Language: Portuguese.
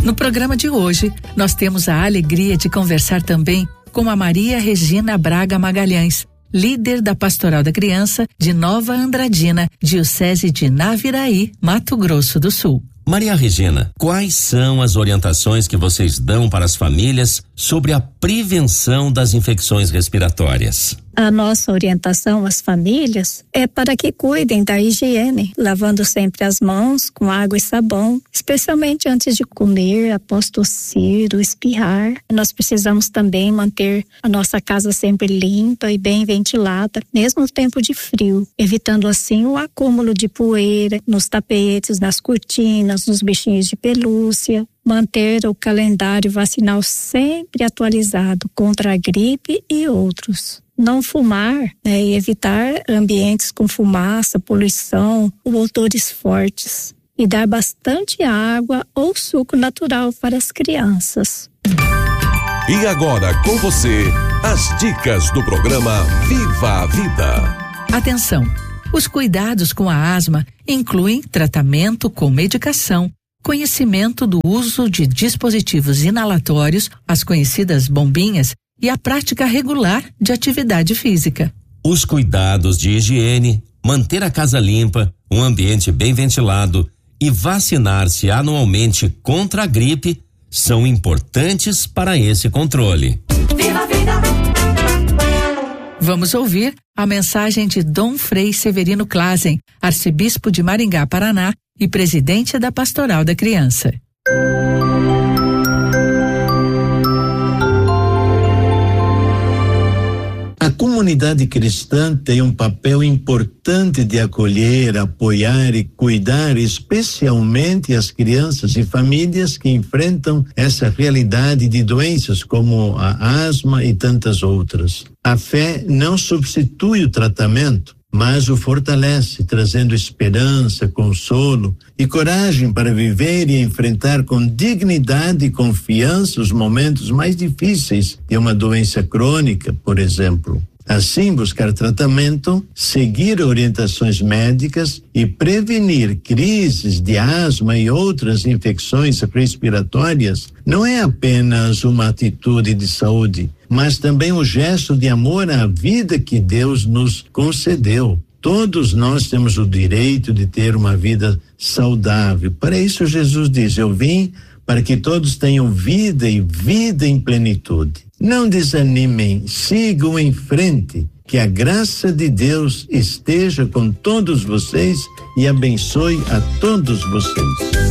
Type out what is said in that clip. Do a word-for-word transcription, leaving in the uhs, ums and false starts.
No programa de hoje, nós temos a alegria de conversar também com a Maria Regina Braga Magalhães, líder da Pastoral da Criança de Nova Andradina, Diocese de Naviraí, Mato Grosso do Sul. Maria Regina, quais são as orientações que vocês dão para as famílias sobre a prevenção das infecções respiratórias? A nossa orientação às famílias é para que cuidem da higiene, lavando sempre as mãos com água e sabão, especialmente antes de comer, após tossir ou espirrar. Nós precisamos também manter a nossa casa sempre limpa e bem ventilada, mesmo no tempo de frio, evitando assim o acúmulo de poeira nos tapetes, nas cortinas, nos bichinhos de pelúcia. Manter o calendário vacinal sempre atualizado contra a gripe e outros. Não fumar, né, e evitar ambientes com fumaça, poluição ou odores fortes. E dar bastante água ou suco natural para as crianças. E agora com você, as dicas do programa Viva a Vida. Atenção! Os cuidados com a asma incluem tratamento com medicação, conhecimento do uso de dispositivos inalatórios, as conhecidas bombinhas, e a prática regular de atividade física. Os cuidados de higiene, manter a casa limpa, um ambiente bem ventilado e vacinar-se anualmente contra a gripe são importantes para esse controle. Viva a vida! Vamos ouvir a mensagem de Dom Frei Severino Klazen, arcebispo de Maringá, Paraná, e presidente da Pastoral da Criança. A comunidade cristã tem um papel importante de acolher, apoiar e cuidar, especialmente as crianças e famílias que enfrentam essa realidade de doenças como a asma e tantas outras. A fé não substitui o tratamento, mas o fortalece, trazendo esperança, consolo e coragem para viver e enfrentar com dignidade e confiança os momentos mais difíceis de uma doença crônica, por exemplo. Assim, buscar tratamento, seguir orientações médicas e prevenir crises de asma e outras infecções respiratórias não é apenas uma atitude de saúde, mas também um gesto de amor à vida que Deus nos concedeu. Todos nós temos o direito de ter uma vida saudável. Para isso, Jesus diz: eu vim para que todos tenham vida e vida em plenitude. Não desanimem, sigam em frente, que a graça de Deus esteja com todos vocês e abençoe a todos vocês.